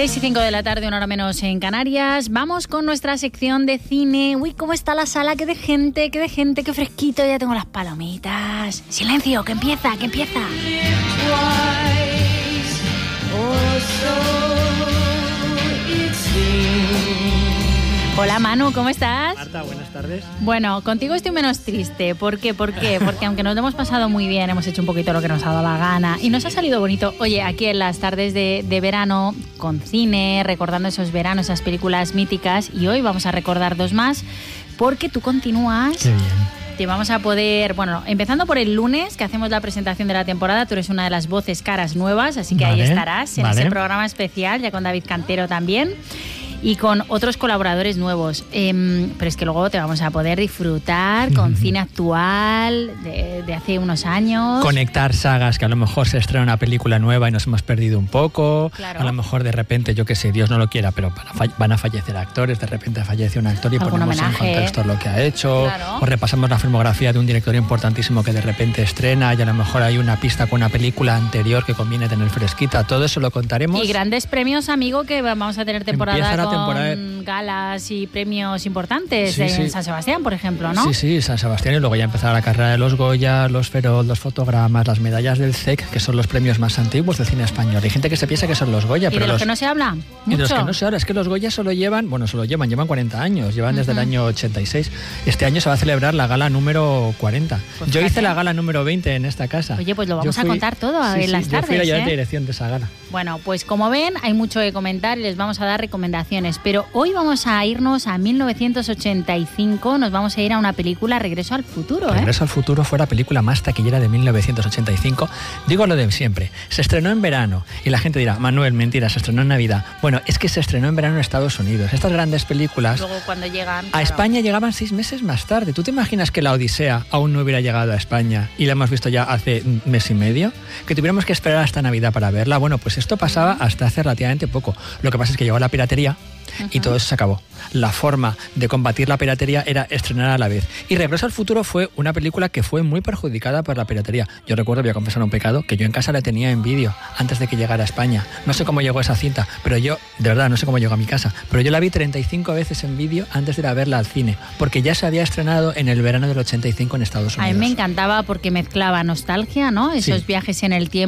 6:05 de la tarde, una hora menos en Canarias. Vamos con nuestra sección de cine. Uy, ¿cómo está la sala? Qué de gente, qué fresquito. Ya tengo las palomitas. Silencio, que empieza. Hola Manu, ¿cómo estás? Marta, buenas tardes. Bueno, contigo estoy menos triste. ¿Por qué? Porque aunque nos lo hemos pasado muy bien, hemos hecho un poquito lo que nos ha dado la gana y nos ha salido bonito. Oye, aquí en las tardes de verano, con cine, recordando esos veranos, esas películas míticas, y hoy vamos a recordar dos más, porque tú continúas. Qué bien. Te vamos a poder, bueno, empezando por el lunes, que hacemos la presentación de la temporada. Tú eres una de las voces caras nuevas, así que ahí estarás en ese programa especial, ya con David Cantero también. Y con otros colaboradores nuevos. Pero es que luego te vamos a poder disfrutar con cine actual de hace unos años. Conectar sagas, que a lo mejor se estrena una película nueva y nos hemos perdido un poco. Claro. A lo mejor de repente, yo qué sé, Dios no lo quiera, pero van a fallecer actores. De repente fallece un actor y ponemos en contexto lo que ha hecho. Claro. O repasamos la filmografía de un director importantísimo que de repente estrena y a lo mejor hay una pista con una película anterior que conviene tener fresquita. Todo eso lo contaremos. Y grandes premios, amigo, que vamos a tener temporada con galas y premios importantes en San Sebastián, por ejemplo, ¿no? Sí, San Sebastián, y luego ya empezará la carrera de los Goya, los Feroz, los fotogramas, las medallas del CEC, que son los premios más antiguos del cine español. Hay gente que se piensa que son los Goya, ¿Y pero de los que no se habla? ¿Mucho? Y de los que no se habla, es que los Goya llevan 40 años, llevan desde el año 86. Este año se va a celebrar la gala número 40. Pues yo hice la gala número 20 en esta casa. Oye, pues lo vamos a contar todo en las tardes. Yo fui la ayudante de dirección de esa gala. Bueno, pues como ven, hay mucho que comentar y les vamos a dar recomendaciones, pero hoy vamos a irnos a 1985, nos vamos a ir a una película, Regreso al Futuro. Regreso al Futuro fue la película más taquillera de 1985. Digo lo de siempre, se estrenó en verano y la gente dirá, Manuel, mentira, se estrenó en Navidad. Bueno, es que se estrenó en verano en Estados Unidos. Estas grandes películas luego cuando llegan a España llegaban 6 meses más tarde. ¿Tú te imaginas que La Odisea aún no hubiera llegado a España y la hemos visto ya hace un mes y medio? Que tuviéramos que esperar hasta Navidad para verla. Bueno, pues esto pasaba hasta hace relativamente poco. Lo que pasa es que llegó la piratería y todo eso se acabó. La forma de combatir la piratería era estrenar a la vez. Y Regreso al Futuro fue una película que fue muy perjudicada por la piratería. Yo recuerdo, voy a confesar un pecado, que yo en casa la tenía en vídeo antes de que llegara a España. No sé cómo llegó esa cinta, pero yo, de verdad, no sé cómo llegó a mi casa, pero yo la vi 35 veces en vídeo antes de ir a verla al cine, porque ya se había estrenado en el verano del 85 en Estados Unidos. A mí me encantaba porque mezclaba nostalgia, ¿no? Esos viajes en el tiempo